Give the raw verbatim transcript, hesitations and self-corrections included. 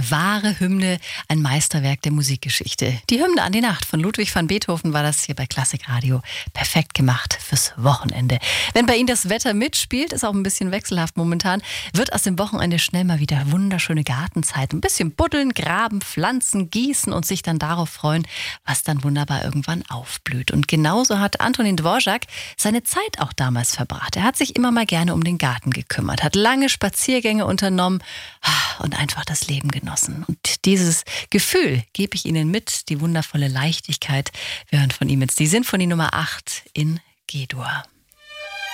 Eine wahre Hymne, ein Meisterwerk der Musikgeschichte. Die Hymne an die Nacht von Ludwig van Beethoven war das hier bei Klassikradio. Perfekt gemacht fürs Wochenende. Wenn bei Ihnen das Wetter mitspielt, ist auch ein bisschen wechselhaft momentan, wird aus dem Wochenende schnell mal wieder wunderschöne Gartenzeit. Ein bisschen buddeln, graben, pflanzen, gießen und sich dann darauf freuen, was dann wunderbar irgendwann aufblüht. Und genauso hat Antonin Dvorak seine Zeit auch damals verbracht. Er hat sich immer mal gerne um den Garten gekümmert, hat lange Spaziergänge unternommen und einfach das Leben genossen. Und dieses Gefühl gebe ich Ihnen mit, die wundervolle Leichtigkeit. Wir hören von ihm jetzt die Sinfonie Nummer acht in G-Dur.